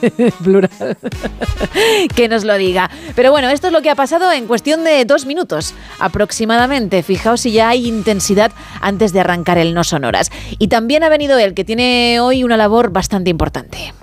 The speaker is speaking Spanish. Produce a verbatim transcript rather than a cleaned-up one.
plural, que nos lo diga. Pero bueno, esto es lo que ha pasado en cuestión de dos minutos aproximadamente. Fijaos si ya hay intensidad antes de arrancar el No Sonoras. Y también ha venido él, que tiene hoy una labor bastante importante.